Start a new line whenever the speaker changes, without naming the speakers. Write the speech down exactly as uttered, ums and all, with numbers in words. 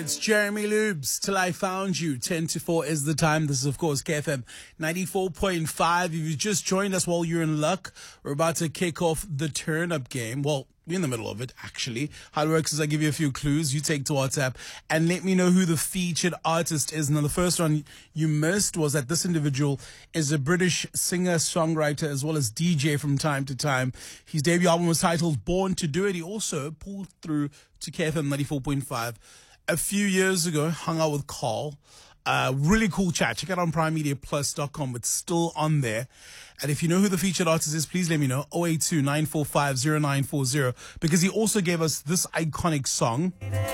It's Jeremy Lubes, Till I Found You. ten to four is the time. This is, of course, K F M ninety-four point five. If you just joined us, well, you're in luck. We're about to kick off the turn-up game. Well, we're in the middle of it, actually. How it works is I give you a few clues. You take to WhatsApp and let me know who the featured artist is. Now, the first one you missed was that this individual is a British singer, songwriter, as well as D J from time to time. His debut album was titled Born to Do It. He also pulled through to K F M ninety-four point five. A few years ago, hung out with Carl. Uh, really cool chat. Check it out on prime media plus dot com. It's still on there. And if you know who the featured artist is, please let me know. oh eight two, nine four five, oh nine four oh. Because he also gave us this iconic song.